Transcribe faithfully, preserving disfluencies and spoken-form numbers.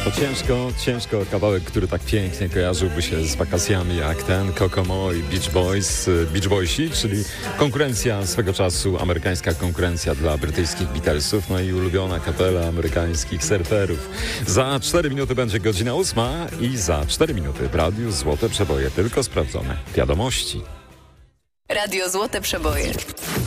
To ciężko, ciężko kawałek, który tak pięknie kojarzyłby się z wakacjami jak ten Kokomo i Beach Boys, Beach Boysi, czyli konkurencja swego czasu, amerykańska konkurencja dla brytyjskich Beatlesów, no i ulubiona kapela amerykańskich surferów. Za cztery minuty będzie godzina ósma i za cztery minuty w radiu Złote Przeboje, tylko sprawdzone wiadomości. Radio Złote Przeboje.